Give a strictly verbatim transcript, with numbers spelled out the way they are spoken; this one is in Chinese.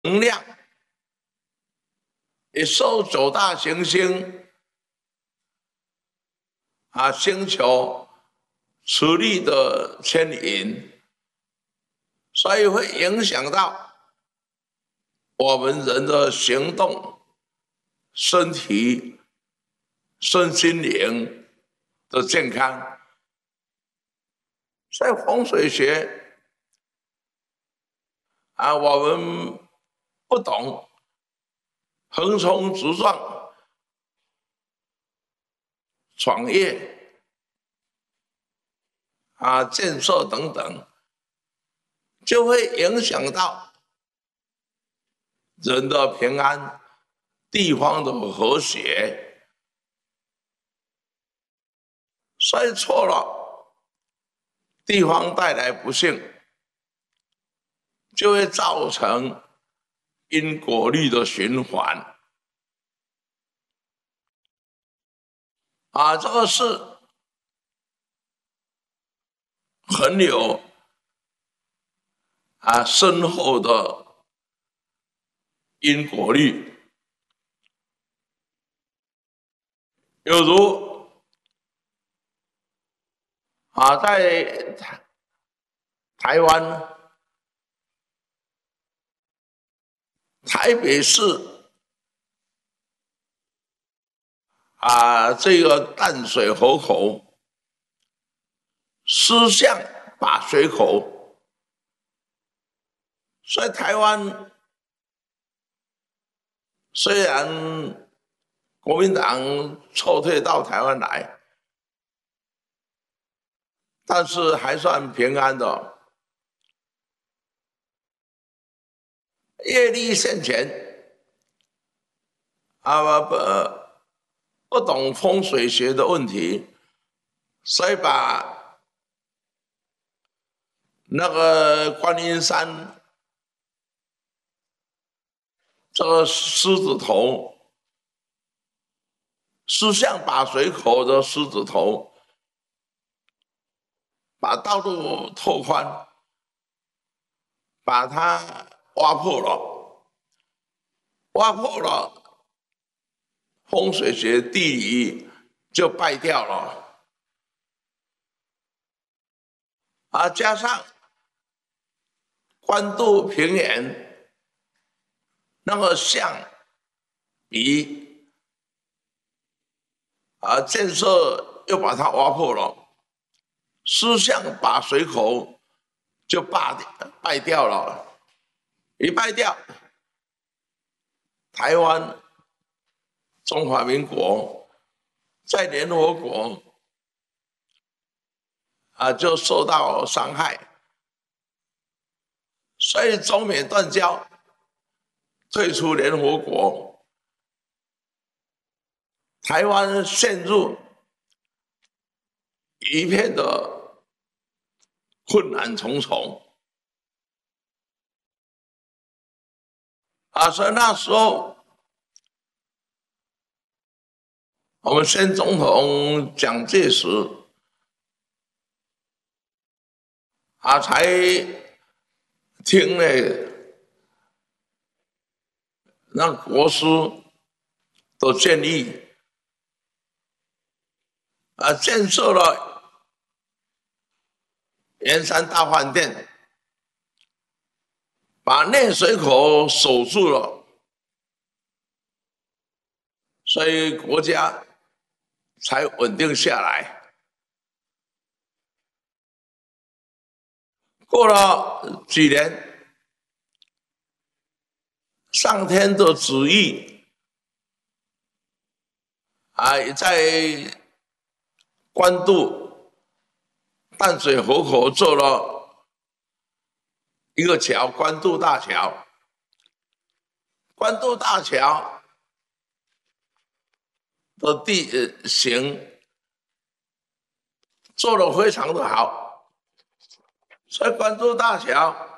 能量也受九大行星啊星球磁力的牵引，所以会影响到我们人的行动、身体、身心灵的健康。所以风水学啊，我们不懂，横冲直撞、创业啊、建设等等，就会影响到人的平安、地方的和谐。所以错了，地方带来不幸，就会造成因果律的循环。啊，这个是很有啊深厚的因果律，有如啊，在台台湾台北市啊，这个淡水河口狮象把水口，所以台湾虽然国民党撤退到台湾来，但是还算平安的。业力现前啊，不不懂风水学的问题，所以把那个观音山这个狮子头，狮象把水口的狮子头，把道路拓宽，把它挖破了，挖破了，风水学地理就败掉了，啊，加上官渡平原那个象鼻啊建设又把它挖破了，狮象把水口就败败掉了，一败掉，台湾中华民国在联合国啊就受到伤害，所以中美断交，退出联合国，台湾陷入一片的困难重重啊！所以那时候，我们先总统蒋介石啊，才听了让国师的建议啊，建设了圆山大饭店，把内水口守住了，所以国家才稳定下来。过了几年，上天的旨意啊，在关渡淡水河口做了一个桥，关渡大桥。关渡大桥的地形做得非常的好，所以关渡大桥